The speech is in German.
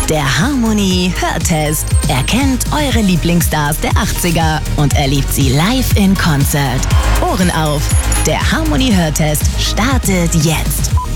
Der Harmony Hörtest. Erkennt eure Lieblingsstars der 80er und erlebt sie live in Konzert. Ohren auf! Der Harmony Hörtest startet jetzt.